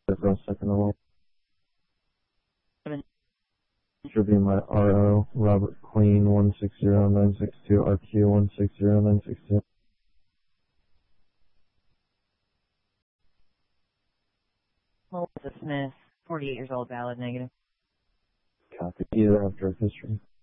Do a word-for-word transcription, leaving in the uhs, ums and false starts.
for a second along. Should be my R O, Robert Queen, one six zero nine six two, R Q one six zero nine six two. Melissa Smith, forty-eight years old, valid negative. Copy. Either have drug history.